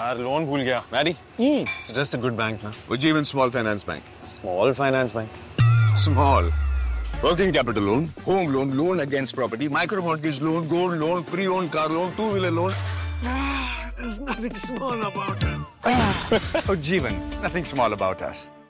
यार लोन भूल गया Maddie suggest a good bank ना Ujjivan Small Finance Bank. Small finance bank Small. Working capital loan, home loan, loan against property, micro mortgage loan, gold loan, pre-owned car loan, two-wheeler loan. there's nothing small about it Oh, Jeevan, nothing small about us.